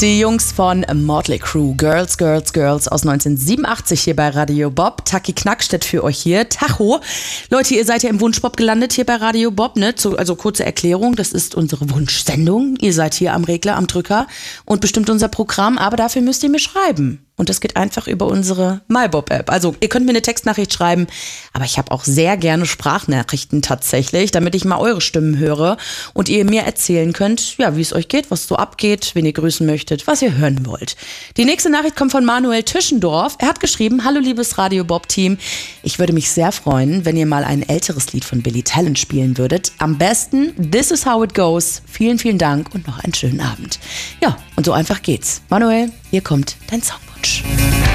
Die Jungs von Motley Crue, Girls, Girls, Girls aus 1987 hier bei Radio Bob. Taki Knackstedt für euch hier. Tacho. Leute, ihr seid ja im Wunschbob gelandet hier bei Radio Bob, ne? Also kurze Erklärung, das ist unsere Wunschsendung. Ihr seid hier am Regler, am Drücker und bestimmt unser Programm, aber dafür müsst ihr mir schreiben. Und das geht einfach über unsere MyBob-App. Also ihr könnt mir eine Textnachricht schreiben, aber ich habe auch sehr gerne Sprachnachrichten tatsächlich, damit ich mal eure Stimmen höre und ihr mir erzählen könnt, ja, wie es euch geht, was so abgeht, wen ihr grüßen möchtet, was ihr hören wollt. Die nächste Nachricht kommt von Manuel Tischendorf. Er hat geschrieben: Hallo liebes Radio Bob-Team, ich würde mich sehr freuen, wenn ihr mal ein älteres Lied von Billy Talent spielen würdet. Am besten This Is How It Goes. Vielen, vielen Dank und noch einen schönen Abend. Ja, und so einfach geht's. Manuel, hier kommt dein Songwunsch.